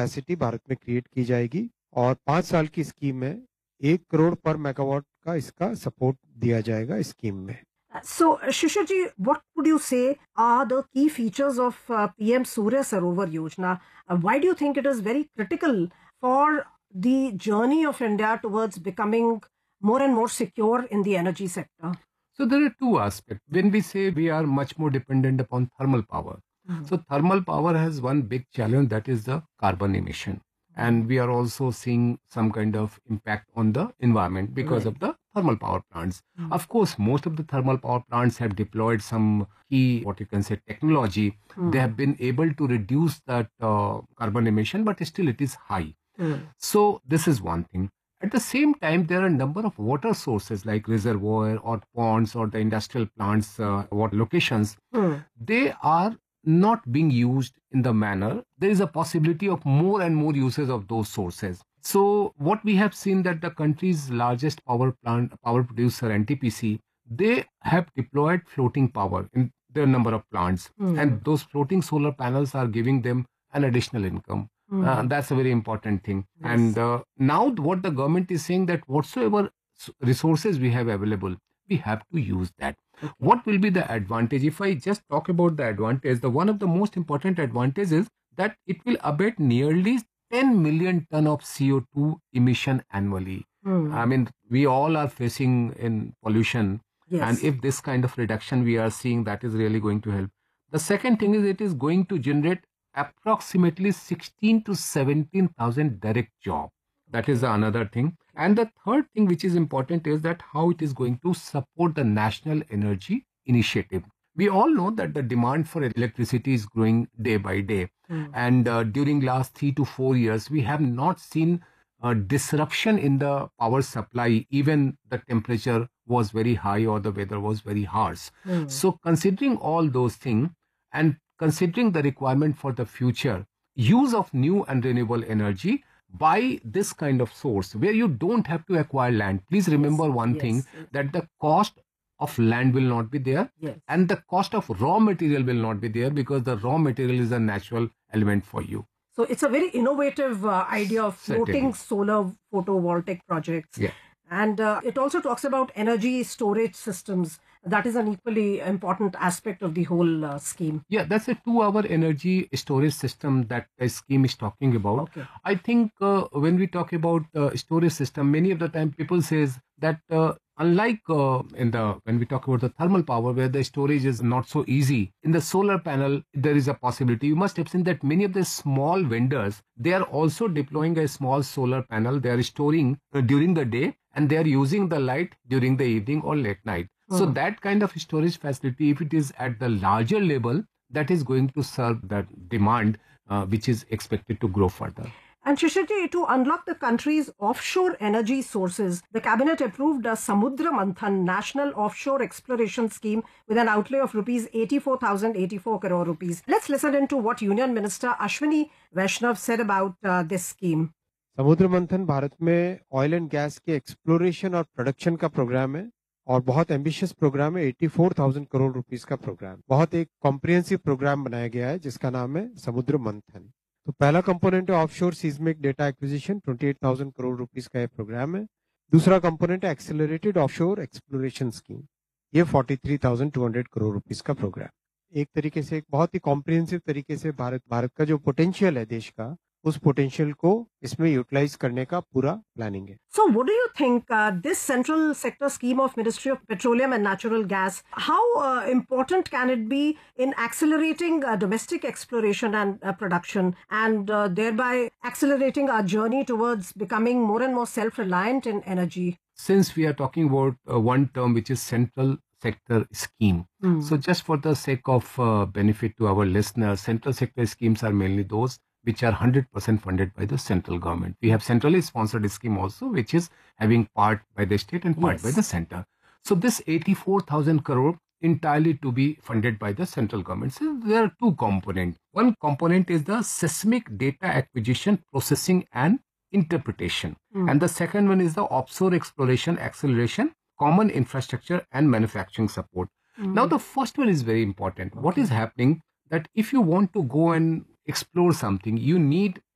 Capacity Bharat में create की जाएगी और 5 साल की स्कीम में 1 करोड़ पर मेगावाट का इसका सपोर्ट दिया जाएगा इस स्कीम में। So, Shishirji, what would you say are the key features of PM Surya Sarovar Yojana? Why do you think it is very critical for the journey of India towards becoming more and more secure in the energy sector? So there are two aspects. When we say we are much more dependent upon thermal power, so thermal power has one big challenge, that is the carbon emission. And we are also seeing some kind of impact on the environment because of the thermal power plants. Of course, most of the thermal power plants have deployed some key, what you can say, technology. They have been able to reduce that carbon emission, but still it is high. So this is one thing. At the same time, there are a number of water sources like reservoir or ponds or the industrial plants, water locations. They are not being used in the manner. There is a possibility of more and more uses of those sources. So what we have seen that the country's largest power producer, NTPC, they have deployed floating power in their number of plants. And those floating solar panels are giving them an additional income. That's a very important thing. Yes. And now what the government is saying that whatsoever resources we have available, we have to use that. Okay. What will be the advantage? If I just talk about the advantage, the one of the most important advantages is that it will abate nearly 10 million ton of CO2 emission annually. I mean, we all are facing in pollution. Yes. And if this kind of reduction we are seeing, that is really going to help. The second thing is it is going to generate approximately 16 to 17,000 direct jobs. That is another thing. And the third thing which is important is that how it is going to support the National Energy Initiative. We all know that the demand for electricity is growing day by day. And during last 3 to 4 years, we have not seen a disruption in the power supply. Even the temperature was very high or the weather was very harsh. So considering all those things and considering the requirement for the future, use of new and renewable energy by this kind of source where you don't have to acquire land. Please remember one thing, that the cost of land will not be there and the cost of raw material will not be there because the raw material is a natural element for you. So it's a very innovative idea of floating solar photovoltaic projects. Yeah. And it also talks about energy storage systems. That is an equally important aspect of the whole scheme. Yeah, that's a 2-hour energy storage system that the scheme is talking about. Okay. I think when we talk about storage system, many of the time people says that unlike when we talk about the thermal power where the storage is not so easy, in the solar panel there is a possibility. You must have seen that many of the small vendors, they are also deploying a small solar panel. They are storing during the day and they are using the light during the evening or late night. So that kind of storage facility, if it is at the larger level, that is going to serve that demand which is expected to grow further. And Shishirji, to unlock the country's offshore energy sources, the cabinet approved a Samudra Manthan National Offshore Exploration Scheme with an outlay of rupees 84,084 crore rupees. Let's listen into what Union Minister Ashwini Vaishnav said about this scheme. समुद्र मंथन भारत में oil and gas के exploration और production का programme है और बहुत ambitious programme है। 84,000 करोड़ रुपीस का प्रोग्राम, बहुत एक कॉम्प्रिहेंसिव प्रोग्राम बनाया गया है जिसका नाम है समुद्र मंथन। तो पहला कंपोनेंट है offshore seismic data acquisition, 28,000 crore rupees का ये प्रोग्राम है। दूसरा कंपोनेंट है एक्सेलरेटेड ऑफशोर एक्सप्लोरेशन स्कीम, ये 43,200 करोड़ रुपीस का प्रोग्राम। एक तरीके से एक बहुत ही कॉम्प्रिहेंसिव तरीके से भारत का जो पोटेंशियल है देश का, उस पोटेंशियल को इसमें यूटिलाइज करने का पूरा प्लानिंग है। So what do you think this central sector scheme of Ministry of Petroleum and Natural Gas, how important can it be in accelerating domestic exploration and production and thereby accelerating our journey towards becoming more and more self-reliant in energy? Since we are talking about one term which is central sector scheme. So just for the sake of benefit to our listeners, central sector schemes are mainly those which are 100% funded by the central government. We have centrally sponsored scheme also, which is having part by the state and part by the center. So this 84,000 crore entirely to be funded by the central government. So there are two components. One component is the seismic data acquisition, processing and interpretation. And the second one is the offshore exploration, acceleration, common infrastructure and manufacturing support. Now the first one is very important. What is happening that if you want to go and explore something, you need